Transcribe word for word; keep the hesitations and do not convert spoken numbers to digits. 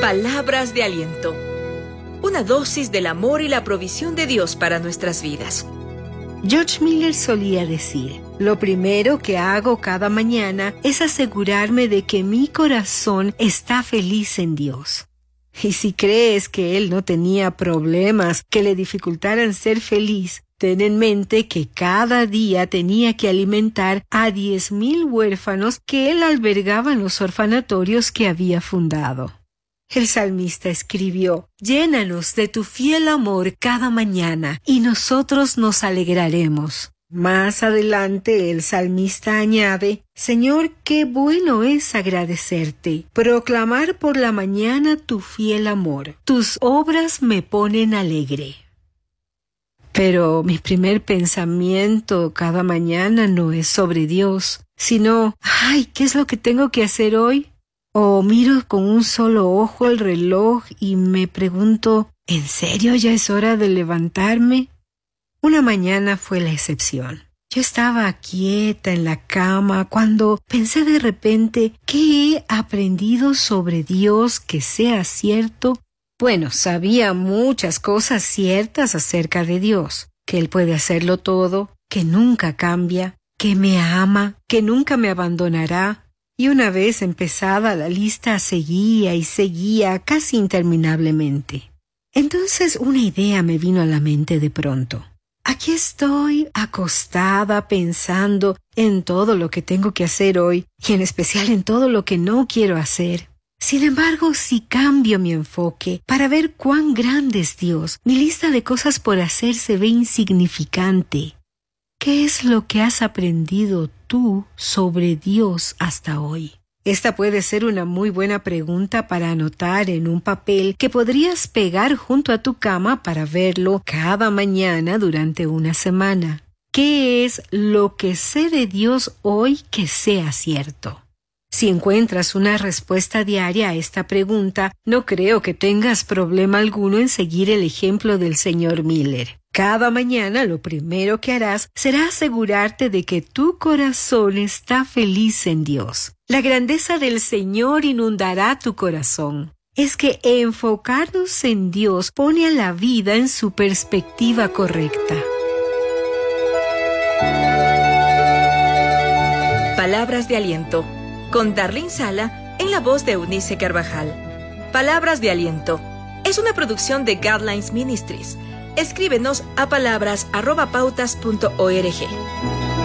Palabras de aliento. Una dosis del amor y la provisión de Dios para nuestras vidas. George Miller solía decir, lo primero que hago cada mañana es asegurarme de que mi corazón está feliz en Dios. Y si crees que él no tenía problemas que le dificultaran ser feliz, ten en mente que cada día tenía que alimentar a diez mil huérfanos que él albergaba en los orfanatorios que había fundado. El salmista escribió, «Llénanos de tu fiel amor cada mañana, y nosotros nos alegraremos». Más adelante el salmista añade, «Señor, qué bueno es agradecerte, proclamar por la mañana tu fiel amor. Tus obras me ponen alegre». Pero mi primer pensamiento cada mañana no es sobre Dios, sino, «Ay, ¿qué es lo que tengo que hacer hoy?» O miro con un solo ojo el reloj y me pregunto, ¿en serio ya es hora de levantarme? Una mañana fue la excepción. Yo estaba quieta en la cama cuando pensé de repente, ¿qué he aprendido sobre Dios que sea cierto? Bueno, sabía muchas cosas ciertas acerca de Dios, que Él puede hacerlo todo, que nunca cambia, que me ama, que nunca me abandonará. Y una vez empezada la lista seguía y seguía casi interminablemente. Entonces una idea me vino a la mente de pronto. Aquí estoy acostada pensando en todo lo que tengo que hacer hoy y en especial en todo lo que no quiero hacer. Sin embargo, si cambio mi enfoque para ver cuán grande es Dios, mi lista de cosas por hacer se ve insignificante. ¿Qué es lo que has aprendido tú sobre Dios hasta hoy? Esta puede ser una muy buena pregunta para anotar en un papel que podrías pegar junto a tu cama para verlo cada mañana durante una semana. ¿Qué es lo que sé de Dios hoy que sea cierto? Si encuentras una respuesta diaria a esta pregunta, no creo que tengas problema alguno en seguir el ejemplo del señor Miller. Cada mañana lo primero que harás será asegurarte de que tu corazón está feliz en Dios. La grandeza del Señor inundará tu corazón. Es que enfocarnos en Dios pone a la vida en su perspectiva correcta. Palabras de aliento, con Darlene Sala en la voz de Eunice Carvajal. Palabras de aliento es una producción de Guidelines Ministries. Escríbenos a palabras arroba pautas punto org.